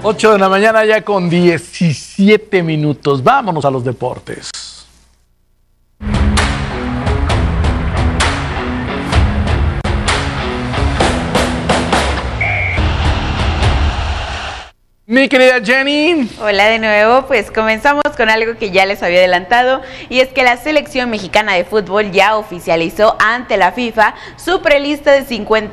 8 de la mañana ya con 17 minutos. Vámonos a los deportes. Mi querida Jenny. Hola de nuevo, pues comenzamos con algo que ya les había adelantado, y es que la selección mexicana de fútbol ya oficializó ante la FIFA su prelista de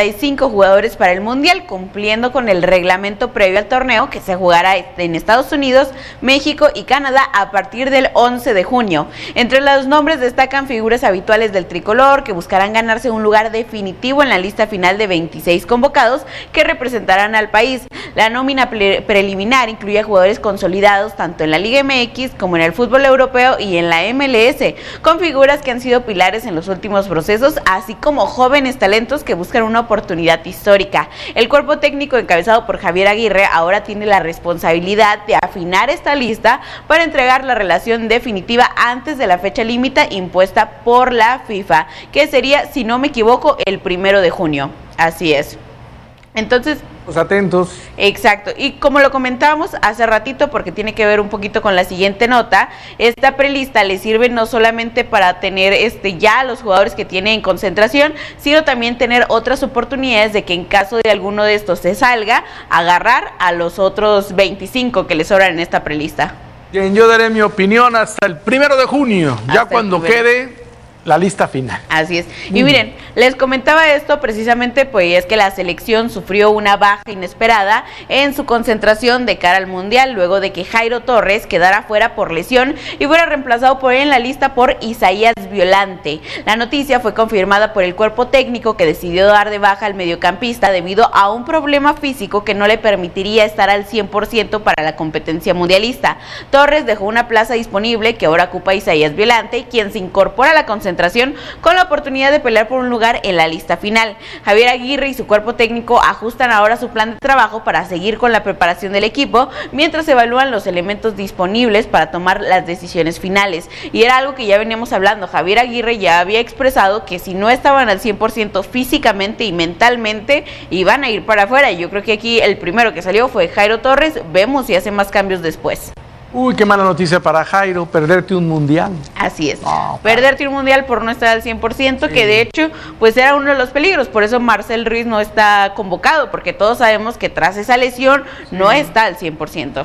55 jugadores para el Mundial, cumpliendo con el reglamento previo al torneo que se jugará en Estados Unidos, México y Canadá a partir del 11 de junio. Entre los nombres destacan figuras habituales del tricolor que buscarán ganarse un lugar definitivo en la lista final de 26 convocados que representarán al país. La nómina preliminar incluye a jugadores consolidados tanto en la Liga MX como en el fútbol europeo y en la MLS, con figuras que han sido pilares en los últimos procesos, así como jóvenes talentos que buscan una oportunidad histórica. El cuerpo técnico encabezado por Javier Aguirre ahora tiene la responsabilidad de afinar esta lista para entregar la relación definitiva antes de la fecha límite impuesta por la FIFA, que sería, si no me equivoco, el 1 de junio. Así es. Entonces, pues atentos. Exacto, y como lo comentábamos hace ratito, porque tiene que ver un poquito con la siguiente nota, esta prelista le sirve no solamente para tener ya los jugadores que tiene en concentración, sino también tener otras oportunidades de que en caso de alguno de estos se salga, agarrar a los otros 25 que le sobran en esta prelista. Bien, yo daré mi opinión hasta el 1 de junio, ya cuando quede la lista final. Así es. Y miren, les comentaba esto precisamente pues es que la selección sufrió una baja inesperada en su concentración de cara al Mundial, luego de que Jairo Torres quedara fuera por lesión y fuera reemplazado por él en la lista por Isaías Violante. La noticia fue confirmada por el cuerpo técnico, que decidió dar de baja al mediocampista debido a un problema físico que no le permitiría estar al 100% para la competencia mundialista. Torres dejó una plaza disponible que ahora ocupa Isaías Violante, quien se incorpora a la concentración con la oportunidad de pelear por un lugar en la lista final. Javier Aguirre y su cuerpo técnico ajustan ahora su plan de trabajo para seguir con la preparación del equipo, mientras se evalúan los elementos disponibles para tomar las decisiones finales. Y era algo que ya veníamos hablando. Javier Aguirre ya había expresado que si no estaban al 100% físicamente y mentalmente, iban a ir para afuera. Y yo creo que aquí el primero que salió fue Jairo Torres. Vemos si hace más cambios después. Uy, qué mala noticia para Jairo, perderte un mundial. Así es, perderte un mundial por no estar al 100%, sí. Que de hecho, pues era uno de los peligros, por eso Marcel Ruiz no está convocado, porque todos sabemos que tras esa lesión no está al 100%.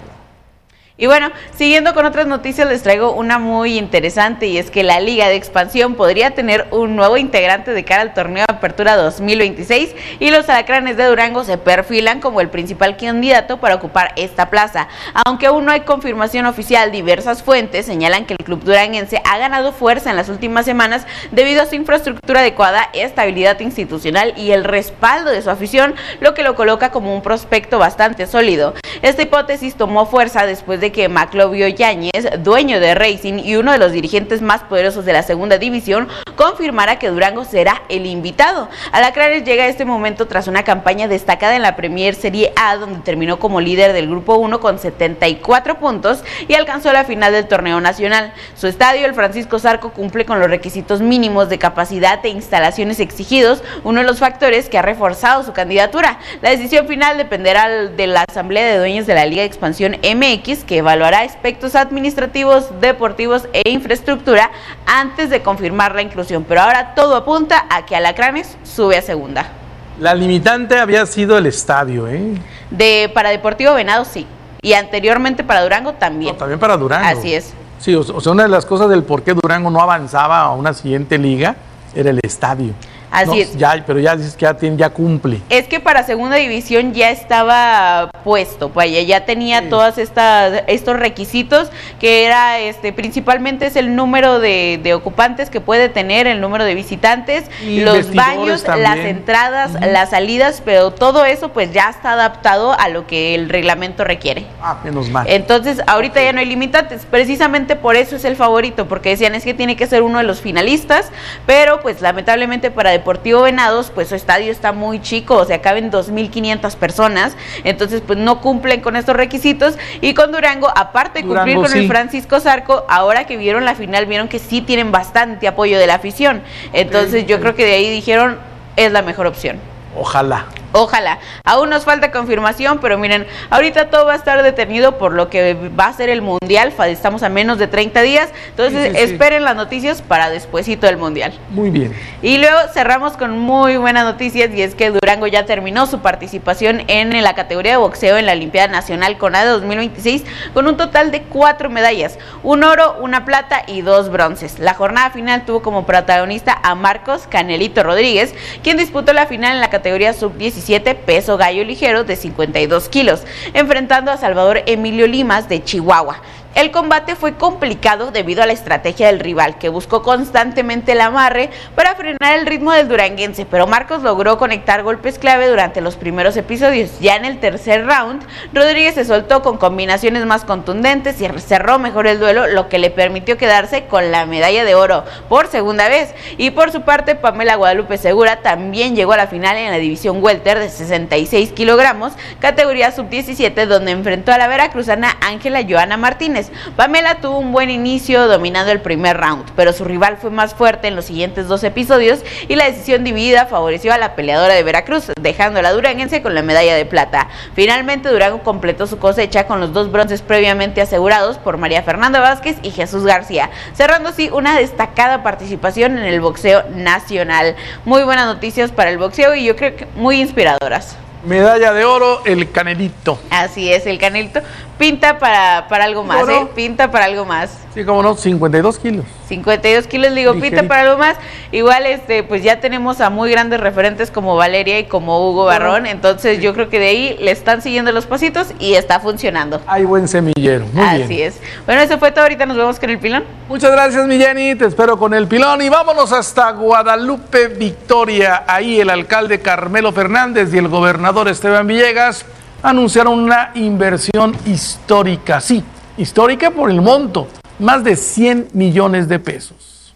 Y bueno, siguiendo con otras noticias, les traigo una muy interesante, y es que la Liga de Expansión podría tener un nuevo integrante de cara al torneo de Apertura 2026, y los Alacranes de Durango se perfilan como el principal candidato para ocupar esta plaza. Aunque aún no hay confirmación oficial, diversas fuentes señalan que el club duranguense ha ganado fuerza en las últimas semanas debido a su infraestructura adecuada, estabilidad institucional y el respaldo de su afición, lo que lo coloca como un prospecto bastante sólido. Esta hipótesis tomó fuerza después de que Maclovio Yáñez, dueño de Racing y uno de los dirigentes más poderosos de la segunda división, confirmara que Durango será el invitado. Alacranes llega a este momento tras una campaña destacada en la Premier Serie A, donde terminó como líder del Grupo 1 con 74 puntos y alcanzó la final del torneo nacional. Su estadio, el Francisco Zarco, cumple con los requisitos mínimos de capacidad e instalaciones exigidos, uno de los factores que ha reforzado su candidatura. La decisión final dependerá de la Asamblea de Dueños de la Liga de Expansión MX, que evaluará aspectos administrativos, deportivos e infraestructura antes de confirmar la inclusión, pero ahora todo apunta a que Alacranes sube a segunda. La limitante había sido el estadio, Para Deportivo Venado sí, y anteriormente para Durango también. No, también para Durango. Así es. Sí, o sea, una de las cosas del por qué Durango no avanzaba a una siguiente liga era el estadio. Así es. Ya, pero ya dices que ya cumple. Es que para segunda división ya estaba puesto, pues ya tenía todas estos requisitos, que era principalmente es el número de ocupantes que puede tener, el número de visitantes, y los baños, también. Las entradas, las salidas, pero todo eso pues ya está adaptado a lo que el reglamento requiere. Menos mal. Entonces ahorita ya no hay limitantes, precisamente por eso es el favorito, porque decían es que tiene que ser uno de los finalistas, pero pues lamentablemente para Deportivo Venados, pues su estadio está muy chico, o sea, caben 2,500 personas, entonces pues no cumplen con estos requisitos. Y con Durango, aparte de cumplir con el Francisco Zarco, ahora que vieron la final, vieron que sí tienen bastante apoyo de la afición, entonces yo creo que de ahí dijeron, es la mejor opción. Ojalá. Ojalá. Aún nos falta confirmación, pero miren, ahorita todo va a estar detenido por lo que va a ser el Mundial. Estamos a menos de 30 días, entonces sí. Esperen las noticias para despuesito del Mundial. Muy bien. Y luego cerramos con muy buenas noticias, y es que Durango ya terminó su participación en la categoría de boxeo en la Olimpiada Nacional CONADE 2026 con un total de 4 medallas, 1 oro, 1 plata y 2 bronces. La jornada final tuvo como protagonista a Marcos Canelito Rodríguez, quien disputó la final en la categoría sub-17 peso gallo ligero de 52 kilos, enfrentando a Salvador Emilio Limas de Chihuahua. El combate fue complicado debido a la estrategia del rival, que buscó constantemente el amarre para frenar el ritmo del duranguense, pero Marcos logró conectar golpes clave durante los primeros episodios. Ya en el tercer round, Rodríguez se soltó con combinaciones más contundentes y cerró mejor el duelo, lo que le permitió quedarse con la medalla de oro por segunda vez. Y por su parte, Pamela Guadalupe Segura también llegó a la final en la división welter de 66 kilogramos, categoría sub-17, donde enfrentó a la veracruzana Ángela Joana Martínez. Pamela tuvo un buen inicio dominando el primer round, pero su rival fue más fuerte en los siguientes 2 episodios y la decisión dividida favoreció a la peleadora de Veracruz, dejando a la duranguense con la medalla de plata. Finalmente, Durango completó su cosecha con los 2 bronces previamente asegurados por María Fernanda Vázquez y Jesús García, cerrando así una destacada participación en el boxeo nacional. Muy buenas noticias para el boxeo y yo creo que muy inspiradoras. Medalla de oro, el Canelito. Así es, el Canelito pinta para algo más, pinta para algo más. Sí, como no, 52 kilos. 52 kilos, digo, pinta para algo más. Igual, pues ya tenemos a muy grandes referentes como Valeria y como Hugo Barrón, entonces yo creo que de ahí le están siguiendo los pasitos y está funcionando. Hay buen semillero, muy bien. Así es. Bueno, eso fue todo, ahorita nos vemos con el pilón. Muchas gracias, mi Jenny, te espero con el pilón y vámonos hasta Guadalupe Victoria. Ahí el alcalde Carmelo Fernández y el gobernador Esteban Villegas anunciaron una inversión histórica, sí, histórica por el monto, más de 100 millones de pesos.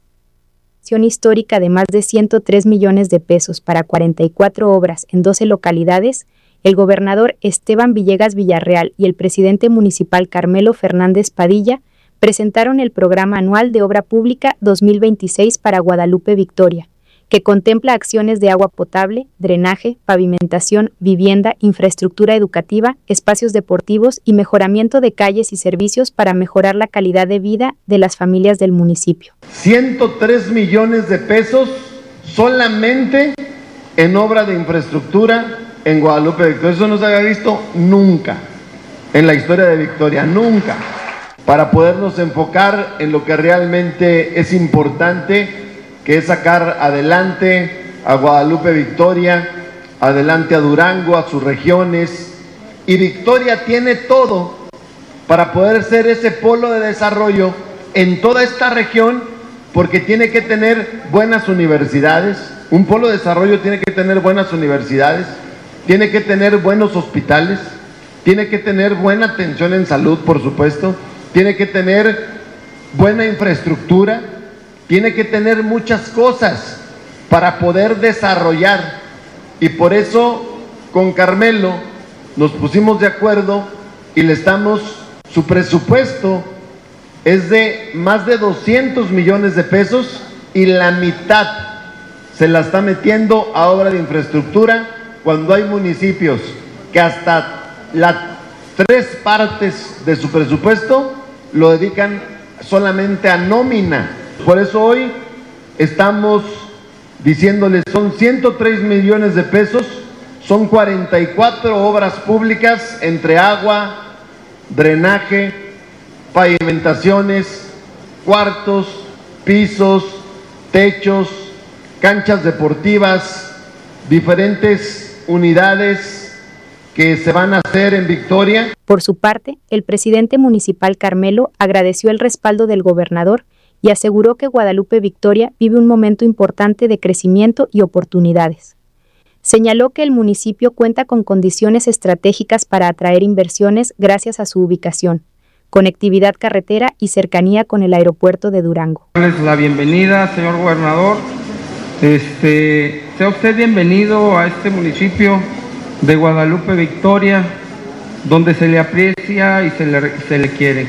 Histórica de más de 103 millones de pesos para 44 obras en 12 localidades, el gobernador Esteban Villegas Villarreal y el presidente municipal Carmelo Fernández Padilla presentaron el Programa Anual de Obra Pública 2026 para Guadalupe Victoria, que contempla acciones de agua potable, drenaje, pavimentación, vivienda, infraestructura educativa, espacios deportivos y mejoramiento de calles y servicios para mejorar la calidad de vida de las familias del municipio. 103 millones de pesos solamente en obra de infraestructura en Guadalupe Victoria. Eso no se había visto nunca en la historia de Victoria, nunca. Para podernos enfocar en lo que realmente es importante, que es sacar adelante a Guadalupe Victoria, adelante a Durango, a sus regiones. Y Victoria tiene todo para poder ser ese polo de desarrollo en toda esta región, porque tiene que tener buenas universidades. Un polo de desarrollo tiene que tener buenas universidades, tiene que tener buenos hospitales, tiene que tener buena atención en salud, por supuesto, tiene que tener buena infraestructura, tiene que tener muchas cosas para poder desarrollar. Y por eso con Carmelo nos pusimos de acuerdo y su presupuesto es de más de 200 millones de pesos y la mitad se la está metiendo a obra de infraestructura, cuando hay municipios que hasta las 3 partes de su presupuesto lo dedican solamente a nómina. Por eso hoy estamos diciéndoles, son 103 millones de pesos, son 44 obras públicas entre agua, drenaje, pavimentaciones, cuartos, pisos, techos, canchas deportivas, diferentes unidades que se van a hacer en Victoria. Por su parte, el presidente municipal Carmelo agradeció el respaldo del gobernador y aseguró que Guadalupe Victoria vive un momento importante de crecimiento y oportunidades. Señaló que el municipio cuenta con condiciones estratégicas para atraer inversiones gracias a su ubicación, conectividad carretera y cercanía con el aeropuerto de Durango. La bienvenida, señor gobernador. Sea usted bienvenido a este municipio de Guadalupe Victoria, donde se le aprecia y se le quiere.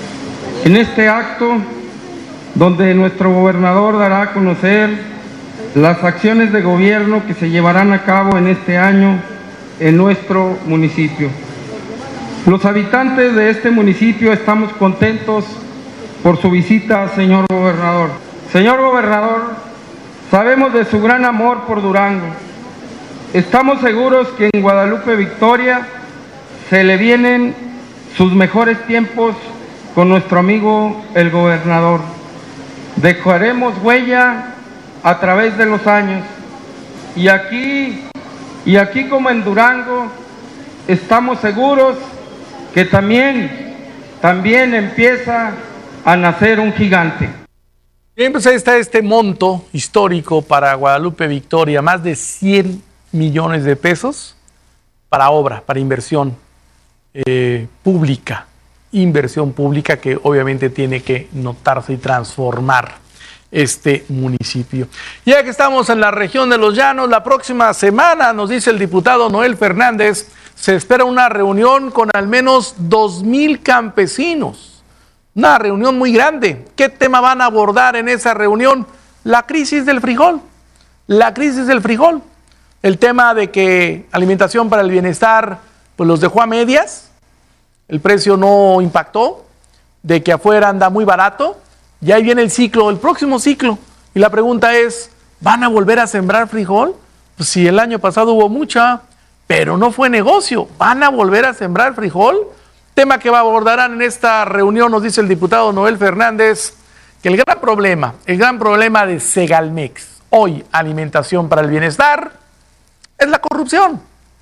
En este acto, donde nuestro gobernador dará a conocer las acciones de gobierno que se llevarán a cabo en este año en nuestro municipio. Los habitantes de este municipio estamos contentos por su visita, señor gobernador. Señor gobernador, sabemos de su gran amor por Durango. Estamos seguros que en Guadalupe Victoria se le vienen sus mejores tiempos con nuestro amigo el gobernador. Dejaremos huella a través de los años y aquí como en Durango estamos seguros que también empieza a nacer un gigante. Bien, pues ahí está este monto histórico para Guadalupe Victoria, más de 100 millones de pesos para obra, para inversión pública, que obviamente tiene que notarse y transformar este municipio. Ya que estamos en la región de Los Llanos, la próxima semana, nos dice el diputado Noel Fernández, se espera una reunión con al menos 2,000 campesinos. Una reunión muy grande. ¿Qué tema van a abordar en esa reunión? La crisis del frijol. La crisis del frijol. El tema de que Alimentación para el Bienestar pues los dejó a medias, el precio no impactó, de que afuera anda muy barato, y ahí viene el ciclo, el próximo ciclo. Y la pregunta es, ¿van a volver a sembrar frijol? Pues si el año pasado hubo mucha, pero no fue negocio. ¿Van a volver a sembrar frijol? Tema que abordarán en esta reunión, nos dice el diputado Noel Fernández, que el gran problema de Segalmex, hoy Alimentación para el Bienestar, es la corrupción.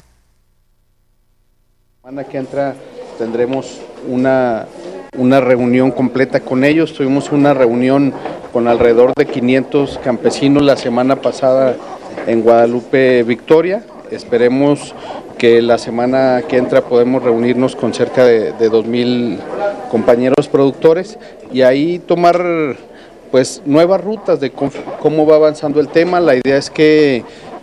La semana que entra tendremos una reunión completa con ellos. Tuvimos una reunión con alrededor de 500 campesinos la semana pasada en Guadalupe Victoria. Esperemos que la semana que entra podemos reunirnos con cerca de 2,000 compañeros productores y ahí tomar pues nuevas rutas de cómo va avanzando el tema. La idea es que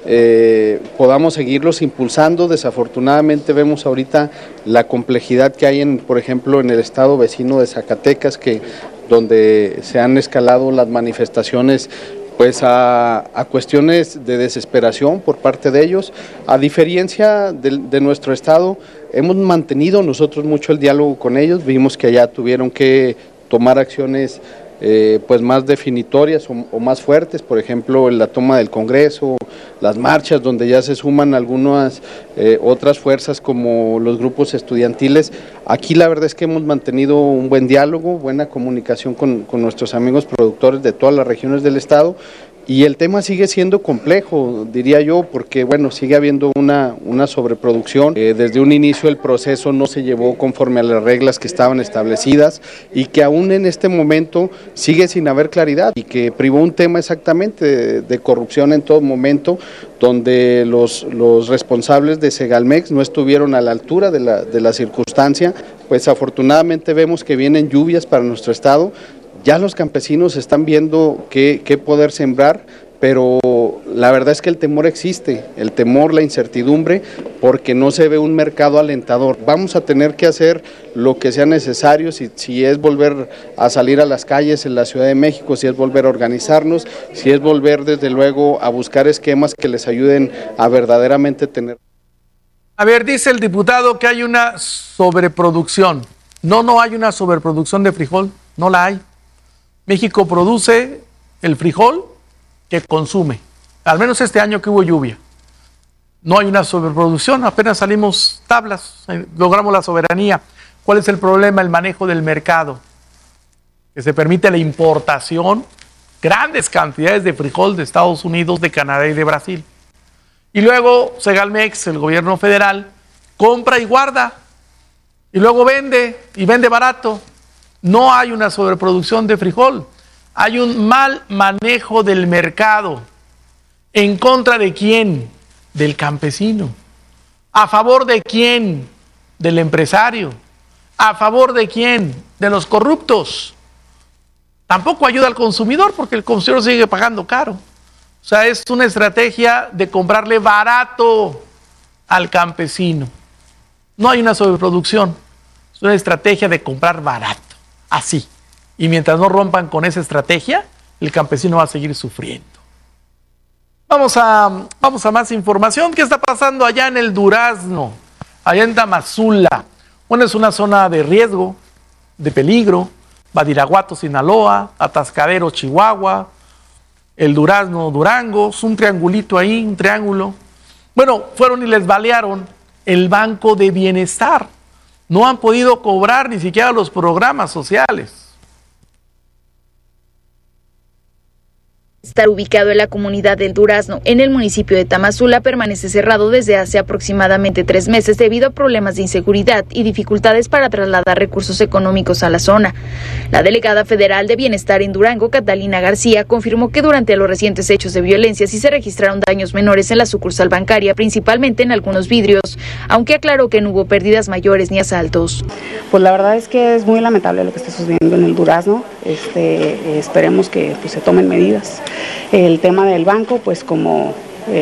podamos seguirlos impulsando. Desafortunadamente vemos ahorita la complejidad que hay por ejemplo, en el estado vecino de Zacatecas, donde se han escalado las manifestaciones pues a cuestiones de desesperación por parte de ellos. A diferencia de nuestro estado, hemos mantenido nosotros mucho el diálogo con ellos. Vimos que allá tuvieron que tomar acciones pues más definitorias o más fuertes, por ejemplo en la toma del Congreso, las marchas donde ya se suman algunas otras fuerzas como los grupos estudiantiles. Aquí la verdad es que hemos mantenido un buen diálogo, buena comunicación con nuestros amigos productores de todas las regiones del estado. Y el tema sigue siendo complejo, diría yo, porque bueno, sigue habiendo una sobreproducción. Desde un inicio el proceso no se llevó conforme a las reglas que estaban establecidas y que aún en este momento sigue sin haber claridad y que privó un tema exactamente de corrupción en todo momento, donde los responsables de Segalmex no estuvieron a la altura de la circunstancia. Pues afortunadamente vemos que vienen lluvias para nuestro estado. Ya los campesinos están viendo qué poder sembrar, pero la verdad es que el temor existe, el temor, la incertidumbre, porque no se ve un mercado alentador. Vamos a tener que hacer lo que sea necesario, si es volver a salir a las calles en la Ciudad de México, si es volver a organizarnos, si es volver desde luego a buscar esquemas que les ayuden a verdaderamente tener. A ver, dice el diputado que hay una sobreproducción. No hay una sobreproducción de frijol, no la hay. México produce el frijol que consume, al menos este año que hubo lluvia. No hay una sobreproducción, apenas salimos tablas, logramos la soberanía. ¿Cuál es el problema? El manejo del mercado, que se permite la importación, grandes cantidades de frijol de Estados Unidos, de Canadá y de Brasil. Y luego Segalmex, el gobierno federal, compra y guarda, y luego vende, y vende barato. No hay una sobreproducción de frijol, hay un mal manejo del mercado. ¿En contra de quién? Del campesino. ¿A favor de quién? Del empresario. ¿A favor de quién? De los corruptos. Tampoco ayuda al consumidor porque el consumidor sigue pagando caro. O sea, es una estrategia de comprarle barato al campesino. No hay una sobreproducción, es una estrategia de comprar barato. Así. Y mientras no rompan con esa estrategia, el campesino va a seguir sufriendo. Vamos a más información. ¿Qué está pasando allá en el Durazno? Allá en Tamazula. Bueno, es una zona de riesgo, de peligro. Badiraguato, Sinaloa, Atascadero, Chihuahua, el Durazno, Durango. Es un triangulito ahí, un triángulo. Bueno, fueron y les balearon el Banco de Bienestar. No han podido cobrar ni siquiera los programas sociales. Estar ubicado en la comunidad del Durazno, en el municipio de Tamazula, permanece cerrado desde hace aproximadamente 3 meses debido a problemas de inseguridad y dificultades para trasladar recursos económicos a la zona. La delegada federal de Bienestar en Durango, Catalina García, confirmó que durante los recientes hechos de violencia sí se registraron daños menores en la sucursal bancaria, principalmente en algunos vidrios, aunque aclaró que no hubo pérdidas mayores ni asaltos. Pues la verdad es que es muy lamentable lo que está sucediendo en el Durazno. Esperemos que se tomen medidas. El tema del banco, pues como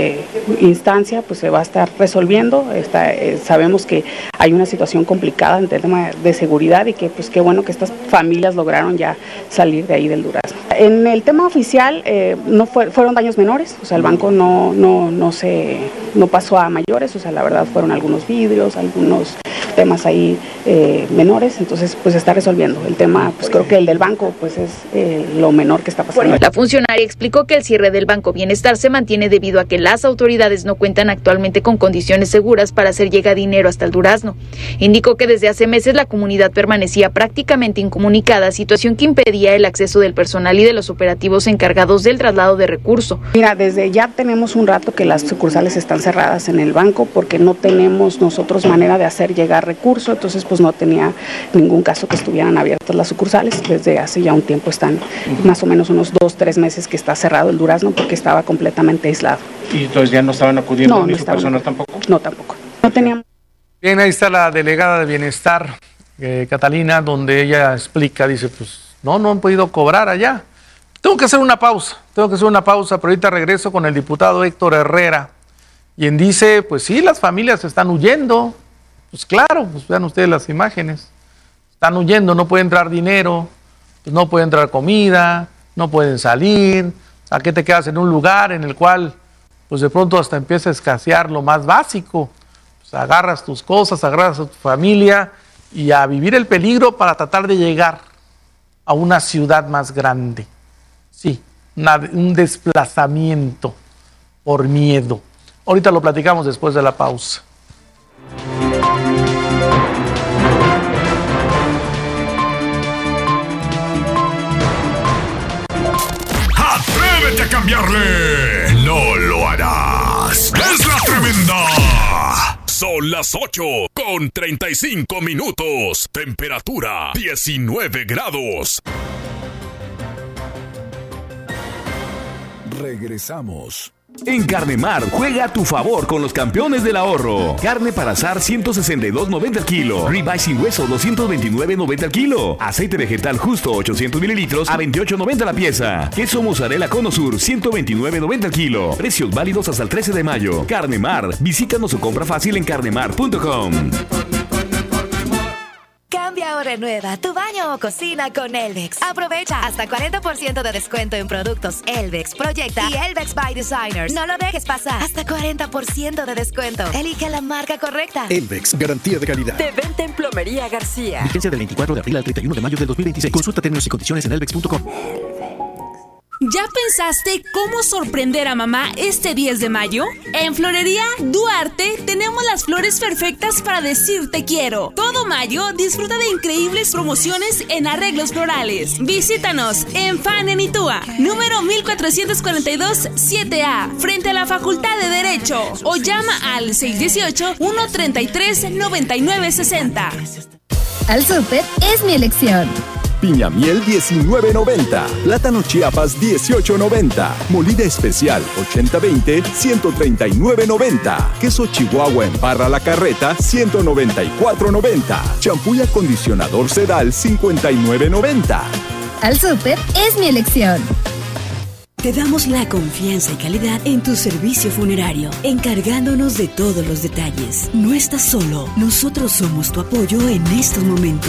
instancia, pues se va a estar resolviendo. Sabemos que hay una situación complicada en el tema de seguridad y que pues qué bueno que estas familias lograron ya salir de ahí del Durazno. En el tema oficial no fueron daños menores, o sea, el banco no pasó a mayores, o sea, la verdad fueron algunos vidrios, algunos temas ahí menores, entonces pues se está resolviendo. El tema, pues creo que el del banco pues es lo menor que está pasando. La funcionaria explicó que el cierre del Banco Bienestar se mantiene debido a que las autoridades no cuentan actualmente con condiciones seguras para hacer llegar dinero hasta el Durazno. Indicó que desde hace meses la comunidad permanecía prácticamente incomunicada, situación que impedía el acceso del personal y de los operativos encargados del traslado de recurso. Mira, desde ya tenemos un rato que las sucursales están cerradas en el banco porque no tenemos nosotros manera de hacer llegar recurso, entonces pues no tenía ningún caso que estuvieran abiertas las sucursales. Desde hace ya un tiempo están más o menos unos 2-3 meses que está cerrado el Durazno porque estaba completamente aislado. ¿Y entonces ya no estaban acudiendo ni su personal tampoco? No, tampoco. No teníamos. Bien, ahí está la delegada de Bienestar, Catalina, donde ella explica, dice, pues no han podido cobrar allá. Tengo que hacer una pausa, pero ahorita regreso con el diputado Héctor Herrera, quien dice, pues sí, las familias están huyendo. Pues claro, pues vean ustedes las imágenes. Están huyendo, no puede entrar dinero, pues no puede entrar comida, no pueden salir. ¿A qué te quedas en un lugar en el cual pues de pronto hasta empieza a escasear lo más básico? Pues agarras tus cosas, agarras a tu familia y a vivir el peligro para tratar de llegar a una ciudad más grande. Sí, un desplazamiento por miedo. Ahorita lo platicamos después de la pausa. ¡Atrévete a cambiarle! ¡No lo harás! ¡Es la tremenda! Son las 8:35. Temperatura 19 grados. Regresamos. En Carnemar, juega a tu favor con los campeones del ahorro. Carne para asar 162.90 al kilo. Ribeye sin hueso 229.90 al kilo. Aceite vegetal justo 800 mililitros a 28.90 la pieza. Queso mozzarella Cono Sur 129.90 al kilo. Precios válidos hasta el 13 de mayo. Carnemar, visítanos o compra fácil en carnemar.com. Cambia o renueva tu baño o cocina con Elvex. Aprovecha hasta 40% de descuento en productos Elvex, Proyecta y Elvex by Designers. No lo dejes pasar. Hasta 40% de descuento. Elige la marca correcta. Elvex, garantía de calidad. De venta en Plomería García. Vigencia del 24 de abril al 31 de mayo del 2026. Consulta términos y condiciones en elvex.com. ¿Ya pensaste cómo sorprender a mamá este 10 de mayo? En Florería Duarte tenemos las flores perfectas para decir te quiero. Todo mayo disfruta de increíbles promociones en arreglos florales. Visítanos en Fanenitúa, número 1442 7A, frente a la Facultad de Derecho, o llama al 618-133-9960. Al súper es mi elección. Piña miel 19.90, plátano Chiapas 18.90, molida especial 80-20 139.90, queso Chihuahua en barra la carreta 194.90, champú y acondicionador Sedal 59.90. Al súper es mi elección. Te damos la confianza y calidad en tu servicio funerario, encargándonos de todos los detalles. No estás solo, nosotros somos tu apoyo en estos momentos.